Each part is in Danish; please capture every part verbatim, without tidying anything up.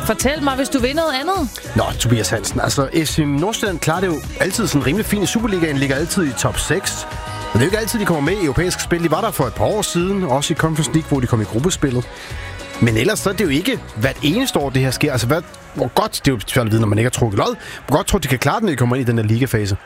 Fortæl mig, hvis du vil noget andet. Nå, Tobias Hansen, altså F C Nordsjælland klarer det jo altid sådan rimelig fint i Superligaen, ligger altid i top seks. Men det er jo ikke altid, de kommer med i europæiske spil. De var der for et par år siden, også i Conference League, hvor de kom i gruppespillet. Men ellers så er det jo ikke hvert eneste år, det her sker. Altså, hvad, hvor godt, det er jo svært at vide, når man ikke har trukket lod. Hvor godt tror de kan klare den, når de kommer ind i den her ligafase?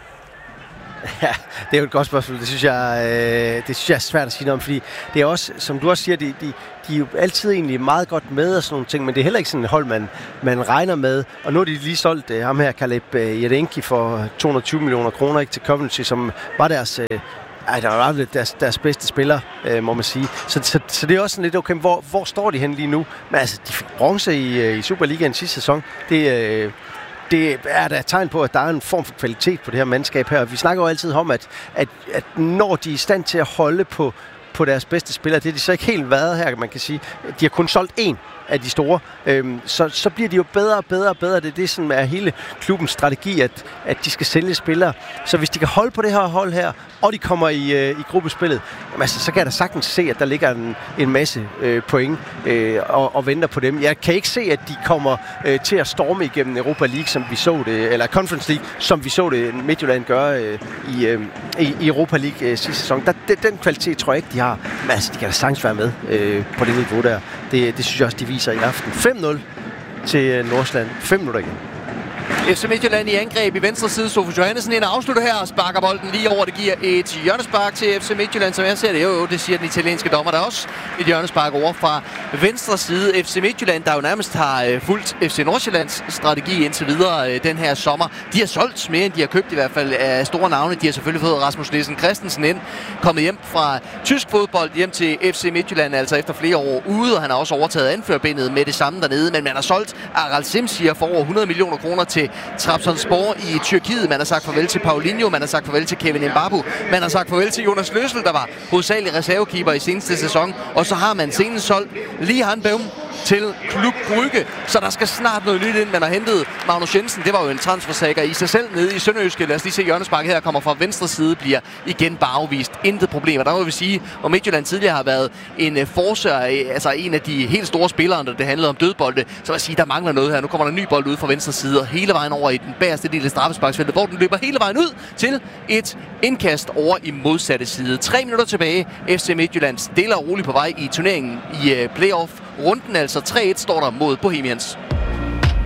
Ja, det er jo et godt spørgsmål. Det synes jeg, øh, det synes jeg er svært at sige noget om, fordi det er også, som du også siger, de, de, de er jo altid egentlig meget godt med og sådan nogle ting, men det er heller ikke sådan et hold, man, man regner med. Og nu har de lige solgt øh, ham her, Kaleb øh, Jedenki, for to hundrede og tyve millioner kroner ikke, til Coventry, som var deres... Øh, Ej, der var lidt deres, deres bedste spiller, øh, må man sige. Så, så, så det er også sådan lidt, okay, hvor, hvor står de hen lige nu? Men altså, de fik bronze i, i Superligaen sidste sæson. Det, øh, det er da et tegn på, at der er en form for kvalitet på det her mandskab her. Vi snakker jo altid om, at, at, at når de er i stand til at holde på, på deres bedste spillere, det er de så ikke helt været her, man kan sige. De har kun solgt én af de store, øhm, så, så bliver de jo bedre og bedre og bedre. Det er det, som er hele klubbens strategi, at, at de skal sælge spillere. Så hvis de kan holde på det her hold her, og de kommer i, øh, i gruppespillet, jamen, altså, så kan jeg da sagtens se, at der ligger en, en masse øh, point øh, og, og venter på dem. Jeg kan ikke se, at de kommer øh, til at storme igennem Europa League, som vi så det, eller Conference League, som vi så det Midtjylland gøre øh, i, øh, i, i Europa League øh, sidste sæson. Der, den, den kvalitet tror jeg ikke, de har. Men altså, de kan da sagtens være med øh, på det niveau der. Det, det synes jeg også, de viser i aften. fem nul til Nordsjælland. fem minutter igen. F C Midtjylland i angreb i venstre side. Sofus Johannessen ind og afslutter her og sparker bolden lige over. Det giver et hjørnespark til F C Midtjylland, som jeg ser det. Jo, jo, det siger den italienske dommer. Der er også et hjørnespark over fra venstre side. F C Midtjylland, der jo nærmest har øh, fulgt F C Nordsjællands strategi indtil videre øh, den her sommer. De har solgt mere, end de har købt i hvert fald af store navne. De har selvfølgelig fået Rasmus Nielsen Christensen ind. Kommet hjem fra tysk fodbold hjem til F C Midtjylland, altså efter flere år ude. Og han har også overtaget anførbindet med det samme dernede. Men man har solgt Aral Simsier for over hundrede millioner kroner til Trabzonspor i Tyrkiet. Man har sagt farvel til Paulinho, man har sagt farvel til Kevin Mbabu, man har sagt farvel til Jonas Løssel, der var hovedsagelig reservekeeper i seneste sæson. Og så har man senest solgt lige han Bøhm til Klub Brygge, så der skal snart noget nyt ind. Man har hentet Magnus Jensen, det var jo en transfersager i sig selv nede i Sønderjyske. Lad os lige se, hjørnesparket her kommer fra venstre side, bliver igen bare afvist. Intet problem. Og der må vi sige, om Midtjylland tidligere har været en forser, altså en af de helt store spillere, når det handlede om dødbolde, så vil jeg sige, der mangler noget her. Nu kommer der en ny bold ud fra venstre side, og hele vejen over i den bagerste del af straffesparksfeltet, hvor den løber hele vejen ud til et indkast over i modsatte side. Tre minutter tilbage. F C Midtjylland stille og roligt på vej i turneringen i playoff-runden, altså tre et står der mod Bohemians.